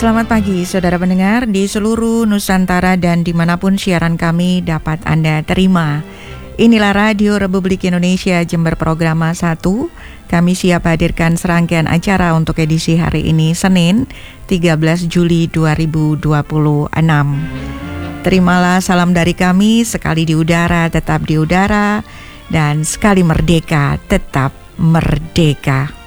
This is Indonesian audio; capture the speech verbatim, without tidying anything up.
Selamat pagi saudara pendengar di seluruh Nusantara dan dimanapun siaran kami dapat Anda terima. Inilah Radio Republik Indonesia Jember Programa satu. Kami siap hadirkan serangkaian acara untuk edisi hari ini Senin tiga belas Juli dua ribu dua puluh enam. Terimalah salam dari kami, sekali di udara tetap di udara, dan sekali merdeka tetap merdeka.